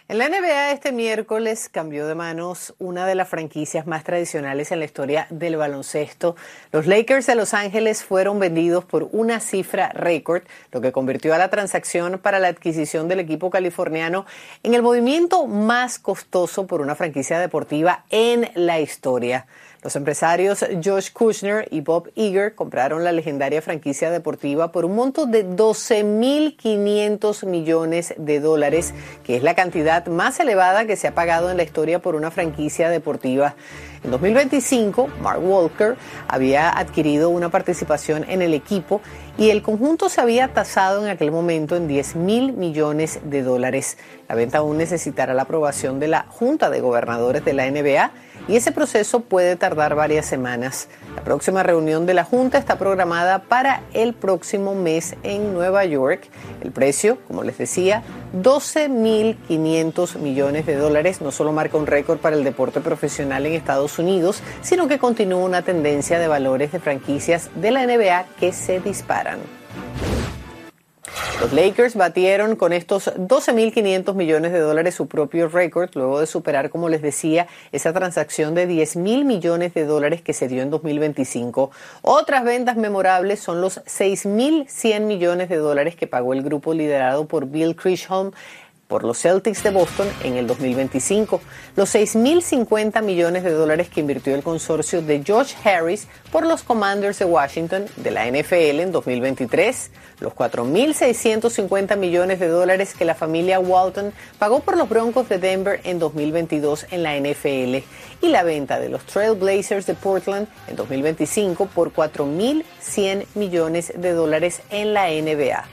En la NBA este miércoles cambió de manos una de las franquicias más tradicionales en la historia del baloncesto. Los Lakers de Los Ángeles fueron vendidos por una cifra récord, lo que convirtió a la transacción para la adquisición del equipo californiano en el movimiento más costoso por una franquicia deportiva en la historia. Los empresarios Josh Kushner y Bob Iger compraron la legendaria franquicia deportiva por un monto de $12.500 millones, que es la cantidad más elevada que se ha pagado en la historia por una franquicia deportiva. En 2025, Mark Walker había adquirido una participación en el equipo y el conjunto se había tasado en aquel momento en $10.000 millones. La venta aún necesitará la aprobación de la Junta de Gobernadores de la NBA y ese proceso puede tardar varias semanas. La próxima reunión de la Junta está programada para el próximo mes en Nueva York. El precio, como les decía, $12.500 millones, no solo marca un récord para el deporte profesional en Estados Unidos, sino que continúa una tendencia de valores de franquicias de la NBA que se disparan. Los Lakers batieron con estos $12.500 millones su propio récord, luego de superar, como les decía, esa transacción de $10.000 millones que se dio en 2025. Otras ventas memorables son los $6.100 millones que pagó el grupo liderado por Bill Chisholm por los Celtics de Boston en el 2025, los $6.050 millones que invirtió el consorcio de Josh Harris por los Commanders de Washington de la NFL en 2023, los $4.650 millones que la familia Walton pagó por los Broncos de Denver en 2022 en la NFL y la venta de los Trail Blazers de Portland en 2025 por $4.100 millones en la NBA.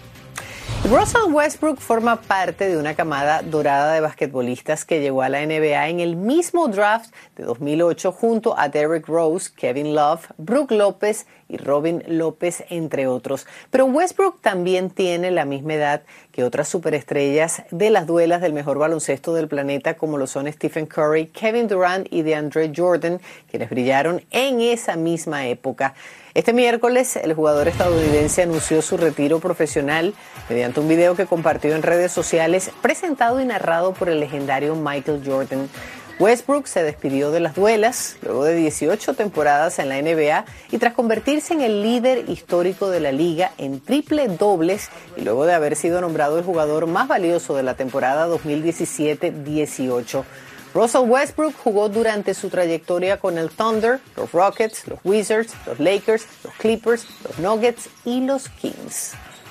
Russell Westbrook forma parte de una camada dorada de basquetbolistas que llegó a la NBA en el mismo draft de 2008 junto a Derrick Rose, Kevin Love, Brook López y Robin López, entre otros. Pero Westbrook también tiene la misma edad que otras superestrellas de las duelas del mejor baloncesto del planeta, como lo son Stephen Curry, Kevin Durant y DeAndre Jordan, quienes brillaron en esa misma época. Este miércoles, el jugador estadounidense anunció su retiro profesional mediante un video que compartió en redes sociales, presentado y narrado por el legendario Michael Jordan. Westbrook se despidió de las duelas luego de 18 temporadas en la NBA y tras convertirse en el líder histórico de la liga en triple dobles y luego de haber sido nombrado el jugador más valioso de la temporada 2017-18. Russell Westbrook jugó durante su trayectoria con el Thunder, los Rockets, los Wizards, los Lakers, los Clippers, los Nuggets y los Kings.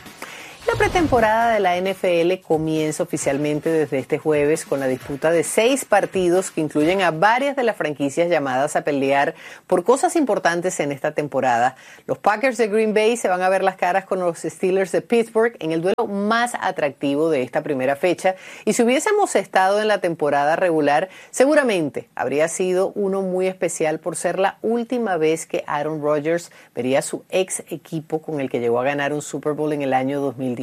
La pretemporada de la NFL comienza oficialmente desde este jueves con la disputa de 6 partidos que incluyen a varias de las franquicias llamadas a pelear por cosas importantes en esta temporada. Los Packers de Green Bay se van a ver las caras con los Steelers de Pittsburgh en el duelo más atractivo de esta primera fecha, y si hubiésemos estado en la temporada regular, seguramente habría sido uno muy especial por ser la última vez que Aaron Rodgers vería a su ex equipo con el que llegó a ganar un Super Bowl en el año 2010.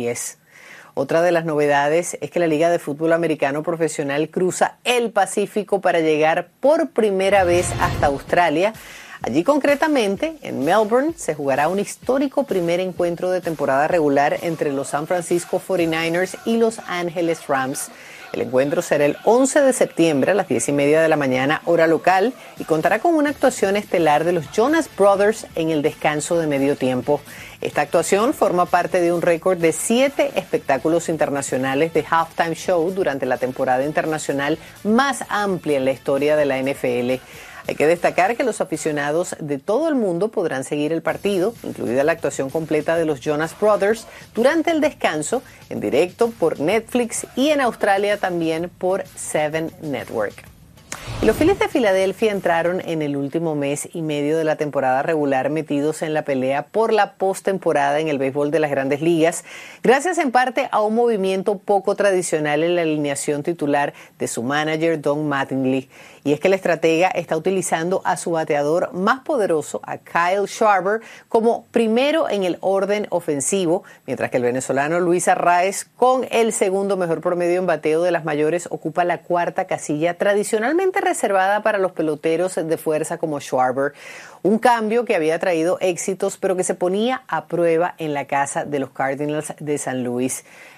Otra de las novedades es que la Liga de Fútbol Americano Profesional cruza el Pacífico para llegar por primera vez hasta Australia. Allí concretamente, en Melbourne, se jugará un histórico primer encuentro de temporada regular entre los San Francisco 49ers y Los Ángeles Rams. El encuentro será el 11 de septiembre a las 10:30 de la mañana, hora local, y contará con una actuación estelar de los Jonas Brothers en el descanso de medio tiempo. Esta actuación forma parte de un récord de 7 espectáculos internacionales de halftime show durante la temporada internacional más amplia en la historia de la NFL. Hay que destacar que los aficionados de todo el mundo podrán seguir el partido, incluida la actuación completa de los Jonas Brothers, durante el descanso, en directo por Netflix y en Australia también por Seven Network. Y los Phillies de Filadelfia entraron en el último mes y medio de la temporada regular metidos en la pelea por la postemporada en el béisbol de las Grandes Ligas, gracias en parte a un movimiento poco tradicional en la alineación titular de su manager Don Mattingly. Y es que el estratega está utilizando a su bateador más poderoso, a Kyle Schwarber, como primero en el orden ofensivo, mientras que el venezolano Luis Arraez, con el segundo mejor promedio en bateo de las mayores, ocupa la cuarta casilla tradicionalmente reservada para los peloteros de fuerza como Schwarber. Un cambio que había traído éxitos, pero que se ponía a prueba en la casa de los Cardinals de San Luis.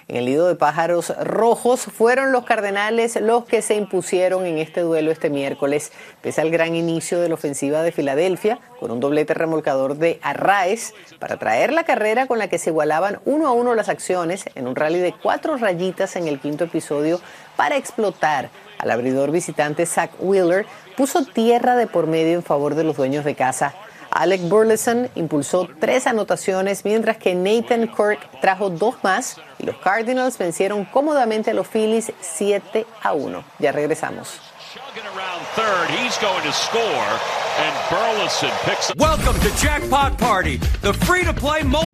en el nido de pájaros rojos. Fueron los Cardenales los que se impusieron en este duelo este miércoles, pese al gran inicio de la ofensiva de Filadelfia, con un doblete remolcador de Arraez, para traer la carrera con la que se igualaban 1-1 las acciones en un rally de 4 rayitas en el quinto episodio para explotar. Al abridor visitante Zach Wheeler puso tierra de por medio en favor de los dueños de casa. Alec Burleson impulsó 3 anotaciones, mientras que Nathan Kirk trajo 2 más, y los Cardinals vencieron cómodamente a los Phillies 7-1. Ya regresamos. Welcome to Jackpot Party, the free-to-play mobile